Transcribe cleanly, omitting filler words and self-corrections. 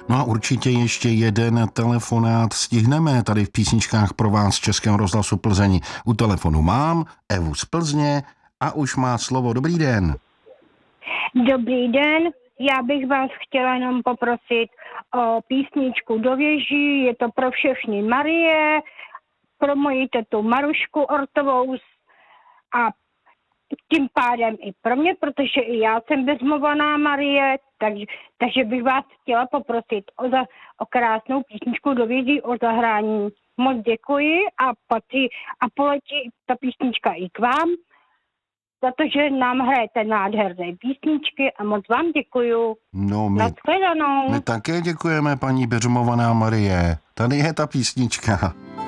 No a určitě ještě jeden telefonát stihneme tady v písničkách pro vás z Českého rozhlasu Plzeň. U telefonu mám Evu z Plzně a už má slovo. Dobrý den. Dobrý den, já bych vás chtěla jenom poprosit o písničku Do věží, je to pro všechny Marie, pro moji tetu Marušku Ortovou a tím pádem i pro mě, protože i já jsem bezmovaná Marie, takže bych vás chtěla poprosit o krásnou písničku Do věží, o zahrání. Moc děkuji a poletí ta písnička i k vám, za to, že nám hrajete nádherné písničky a moc vám děkuju. No Nashledanou. my také děkujeme, paní Beřmovaná Marie. Tady je ta písnička.